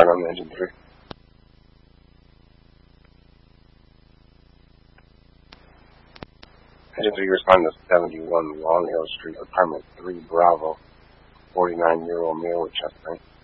start on engine 3. Engine 3, respond to 71 Long Hill Street, apartment 3 Bravo, 49-year-old male with chest pain.